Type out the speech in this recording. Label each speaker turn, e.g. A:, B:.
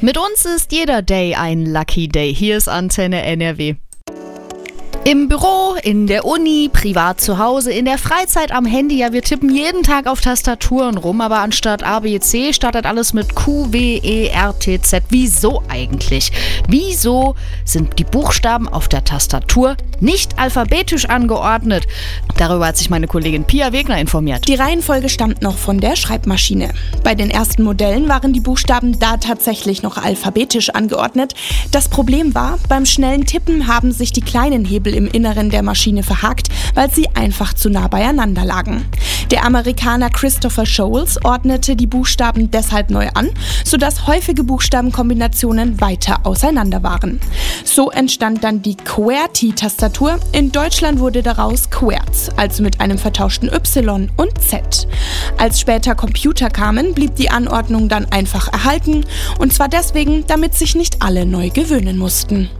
A: Mit uns ist jeder Day ein Lucky Day. Hier ist Antenne NRW. Im Büro, in der Uni, privat zu Hause, in der Freizeit am Handy. Ja, wir tippen jeden Tag auf Tastaturen rum, aber anstatt A, B, C startet alles mit Q, W, E, R, T, Z. Wieso eigentlich? Wieso sind die Buchstaben auf der Tastatur nicht alphabetisch angeordnet? Darüber hat sich meine Kollegin Pia Wegner informiert.
B: Die Reihenfolge stammt noch von der Schreibmaschine. Bei den ersten Modellen waren die Buchstaben da tatsächlich noch alphabetisch angeordnet. Das Problem war, beim schnellen Tippen haben sich die kleinen Hebel im Inneren der Maschine verhakt, weil sie einfach zu nah beieinander lagen. Der Amerikaner Christopher Sholes ordnete die Buchstaben deshalb neu an, sodass häufige Buchstabenkombinationen weiter auseinander waren. So entstand dann die QWERTY-Tastatur. In Deutschland wurde daraus QWERTZ, also mit einem vertauschten Y und Z. Als später Computer kamen, blieb die Anordnung dann einfach erhalten, und zwar deswegen, damit sich nicht alle neu gewöhnen mussten.